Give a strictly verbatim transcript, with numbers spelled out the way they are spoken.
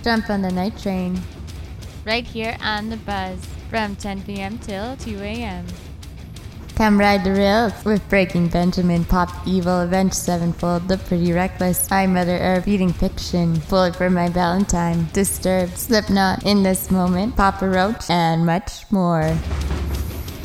Jump on the night train. Right here on The Buzz from ten p.m. till two a.m. Come ride the rails with Breaking Benjamin, Pop Evil, Avenged Sevenfold, The Pretty Reckless, I Mother Earth, Beating Fiction, Bullet for My Valentine, Disturbed, Slipknot, In This Moment, Papa Roach, and much more.